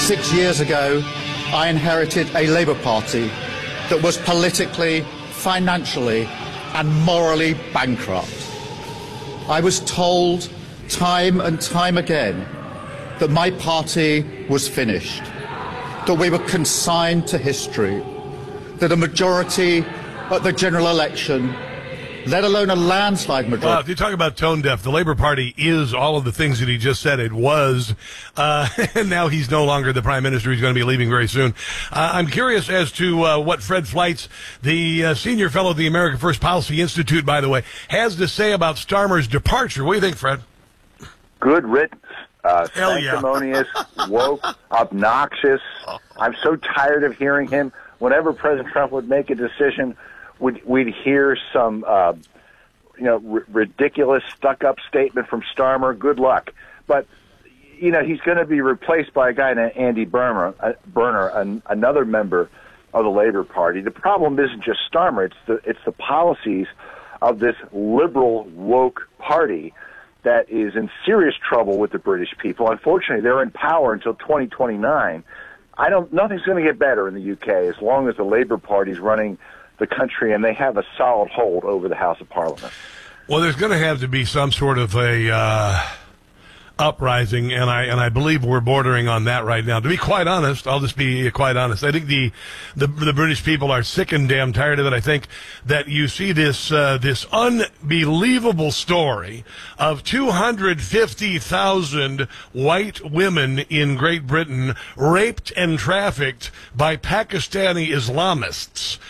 6 years ago, I inherited a Labour Party that was politically, financially, and morally bankrupt. I was told time and time again that my party was finished, that we were consigned to history, that a majority at the general election, let alone a landslide majority. Well, if you talk about tone deaf, the Labour Party is all of the things that he just said it was, and now he's no longer the Prime Minister. He's going to be leaving very soon. I'm curious as to what Fred Fleitz, the senior fellow at the America First Policy Institute, by the way, has to say about Starmer's departure. What do you think, Fred? Good riddance. Hell yeah. Sanctimonious, woke, obnoxious. I'm so tired of hearing him. Whenever President Trump would make a decision, we'd hear some, ridiculous, stuck-up statement from Starmer. Good luck. But, he's going to be replaced by a guy named Andy Berner, another member of the Labor Party. The problem isn't just Starmer. It's the policies of this liberal, woke party that is in serious trouble with the British people. Unfortunately, they're in power until 2029. Nothing's going to get better in the UK as long as the Labour Party's running the country and they have a solid hold over the House of Parliament. Well, there's going to have to be some sort of a uprising, and I believe we're bordering on that right now. To be quite honest, I'll just be quite honest. I think the British people are sick and damn tired of it. I think that you see this unbelievable story of 250,000 white women in Great Britain raped and trafficked by Pakistani Islamists.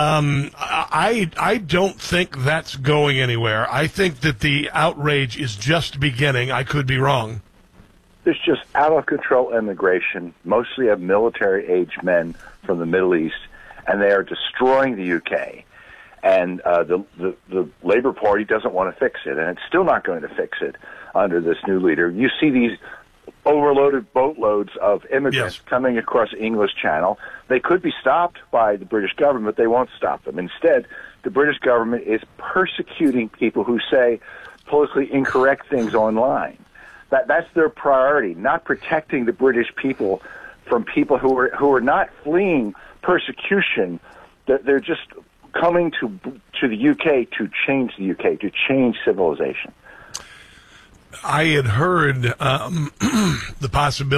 I don't think that's going anywhere. I think that the outrage is just beginning. I could be wrong. There's just out-of-control immigration, mostly of military-aged men from the Middle East, and they are destroying the UK. And the Labour Party doesn't want to fix it, and it's still not going to fix it under this new leader. You see these overloaded boatloads of immigrants coming across the English Channel. They could be stopped by the British government, but they won't stop them. Instead, the British government is persecuting people who say politically incorrect things online. That's their priority, not protecting the British people from people who are not fleeing persecution. They're just coming to the UK to change the UK, to change civilization. I had heard the possibility